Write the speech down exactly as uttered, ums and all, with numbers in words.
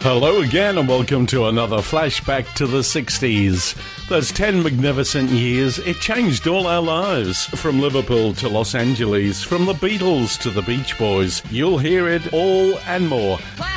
Hello again and welcome to another flashback to the sixties. Those ten magnificent years, it changed all our lives. From Liverpool to Los Angeles, from the Beatles to the Beach Boys. You'll hear it all and more